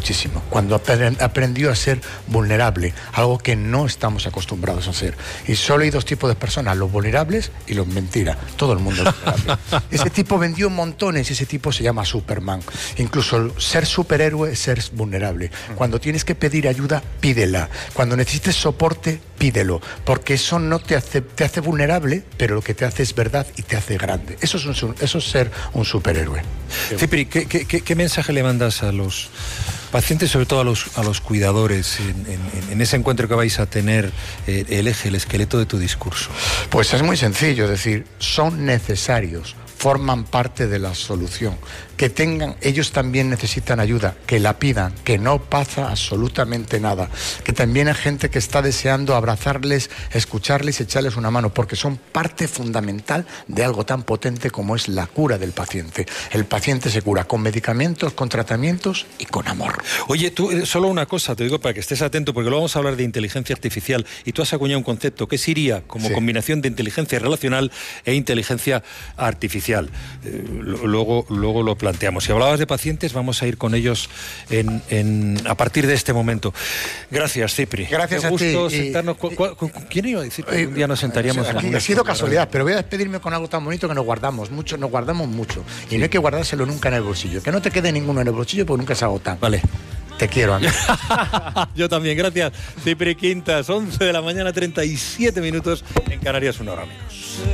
muchísimo. Cuando aprendió a ser vulnerable, algo que no estamos acostumbrados a hacer. Y solo hay dos tipos de personas, los vulnerables y los mentiras. Todo el mundo es vulnerable. Ese tipo vendió montones y ese tipo se llama Superman. Incluso ser superhéroe es ser vulnerable. Cuando tienes que pedir ayuda, pídela. Cuando necesites soporte, pídelo. Porque eso no te hace vulnerable, pero lo que te hace es verdad y te hace grande. Eso es ser un superhéroe. Cipri, ¿qué mensaje le mandas a los pacientes, sobre todo a los cuidadores, en ese encuentro que vais a tener, el esqueleto de tu discurso? Pues es muy sencillo, es decir, son necesarios, forman parte de la solución. Que ellos también necesitan ayuda, que la pidan, que no pasa absolutamente nada, que también hay gente que está deseando abrazarles, escucharles y echarles una mano, porque son parte fundamental de algo tan potente como es la cura del paciente. El paciente se cura con medicamentos, con tratamientos y con amor. Oye, tú, solo una cosa, te digo para que estés atento, porque luego vamos a hablar de inteligencia artificial, y tú has acuñado un concepto que es IRIA, como combinación de inteligencia relacional e inteligencia artificial. Luego lo planteamos. Si hablabas de pacientes, vamos a ir con ellos a partir de este momento. Gracias, Cipri. Gracias a ti. Sentarnos. ¿Quién iba a decir que un día nos sentaríamos? Aquí ha sido casualidad, pero voy a despedirme con algo tan bonito que nos guardamos mucho. Y no hay que guardárselo nunca en el bolsillo. Que no te quede ninguno en el bolsillo porque nunca se agotan. Vale. Te quiero, amigo. Yo también, gracias. Cipri Quintas, 11 de la mañana, 37 minutos en Canarias, 1 hora menos.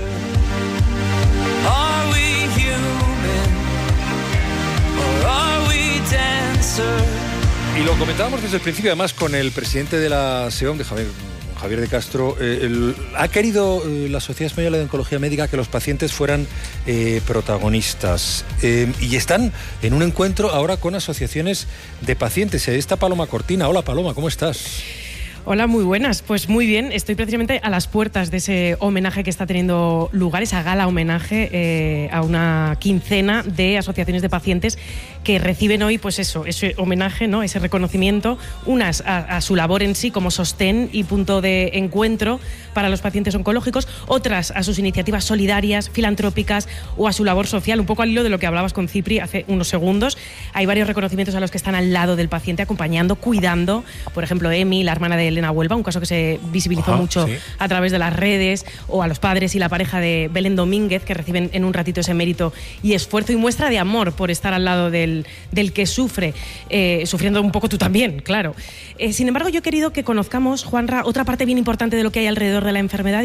Y lo comentábamos desde el principio, además, con el presidente de la SEOM, de Javier de Castro. Ha querido la Sociedad Española de Oncología Médica que los pacientes fueran protagonistas. Y están en un encuentro ahora con asociaciones de pacientes. Está Paloma Cortina. Hola, Paloma, ¿cómo estás? Hola, muy buenas. Pues muy bien, estoy precisamente a las puertas de ese homenaje que está teniendo lugar, esa gala homenaje a una quincena de asociaciones de pacientes que reciben hoy, pues eso, ese homenaje, ¿no? Ese reconocimiento, unas a su labor en sí como sostén y punto de encuentro para los pacientes oncológicos, otras a sus iniciativas solidarias, filantrópicas o a su labor social, un poco al hilo de lo que hablabas con Cipri hace unos segundos. Hay varios reconocimientos a los que están al lado del paciente, acompañando, cuidando, por ejemplo, Emi, la hermana de Elena Huelva, un caso que se visibilizó mucho a través de las redes, o a los padres y la pareja de Belén Domínguez, que reciben en un ratito ese mérito y esfuerzo y muestra de amor por estar al lado del que sufre, sufriendo un poco tú también, claro. Sin embargo, yo he querido que conozcamos, Juanra, otra parte bien importante de lo que hay alrededor de la enfermedad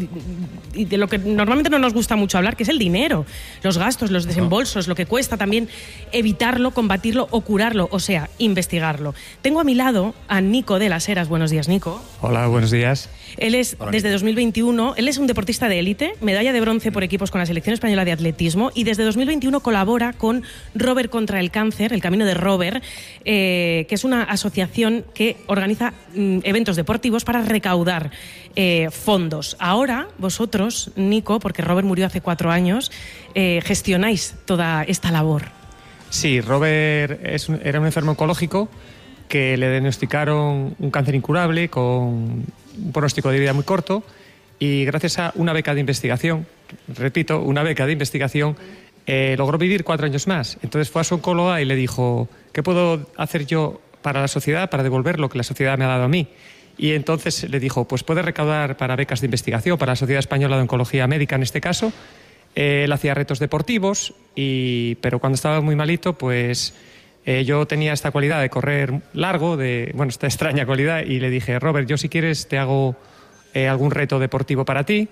y de lo que normalmente no nos gusta mucho hablar, que es el dinero, los gastos, los desembolsos, lo que cuesta también evitarlo, combatirlo o curarlo, o sea, investigarlo. Tengo a mi lado a Nico de las Heras. Buenos días, Nico. Hola, buenos días. Él es, desde 2021, él es un deportista de élite, medalla de bronce por equipos con la Selección Española de Atletismo, y desde 2021 colabora con Robert contra el Cáncer, el Camino de Robert, que es una asociación que organiza eventos deportivos para recaudar fondos. Ahora, vosotros, Nico, porque Robert murió hace 4 años, gestionáis toda esta labor. Sí, Robert era un enfermo oncológico que le diagnosticaron un cáncer incurable con un pronóstico de vida muy corto, y gracias a una beca de investigación, repito, una beca de investigación, logró vivir 4 años más. Entonces fue a su oncóloga y le dijo: ¿qué puedo hacer yo para la sociedad, para devolver lo que la sociedad me ha dado a mí? Y entonces le dijo: pues puedes recaudar para becas de investigación, para la Sociedad Española de Oncología Médica en este caso. Él hacía retos deportivos, pero cuando estaba muy malito, pues yo tenía esta cualidad de correr largo, esta extraña cualidad, y le dije: Robert, yo si quieres te hago algún reto deportivo para ti.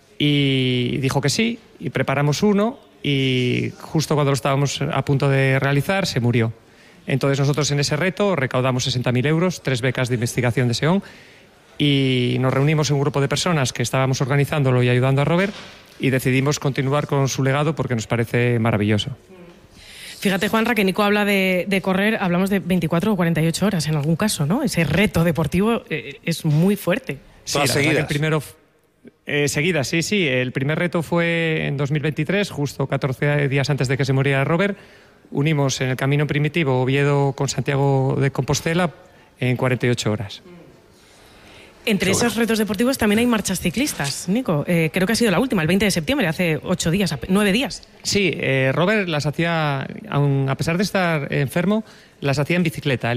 Y dijo que sí, y preparamos uno, y justo cuando lo estábamos a punto de realizar, se murió. Entonces nosotros en ese reto recaudamos 60.000 euros, 3 becas de investigación de SEOM, y nos reunimos en un grupo de personas que estábamos organizándolo y ayudando a Robert, y decidimos continuar con su legado porque nos parece maravilloso. Fíjate, Juanra, que Nico habla de correr, hablamos de 24 o 48 horas en algún caso, ¿no? Ese reto deportivo es muy fuerte. Sí, la verdad que el primero... seguidas, sí. El primer reto fue en 2023, justo 14 días antes de que se muriera Robert. Unimos en el Camino Primitivo Oviedo con Santiago de Compostela en 48 horas. Entre esos retos deportivos también hay marchas ciclistas, Nico. Creo que ha sido la última, el 20 de septiembre, hace 9 días. Sí, Robert las hacía, a pesar de estar enfermo, las hacía en bicicleta.